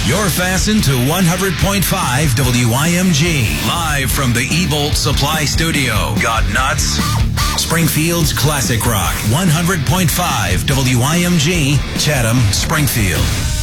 You're fastened to 100.5 WIMG. Live from the E-Bolt Supply Studio. Got nuts? Springfield's Classic Rock. 100.5 WIMG, Chatham, Springfield.